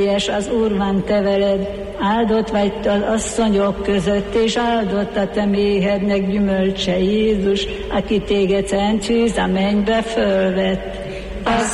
Az Úr van te veled, áldott vagy az asszonyok között, és áldott a te méhednek gyümölcse Jézus, aki téged szent tűz a mennybe fölvett.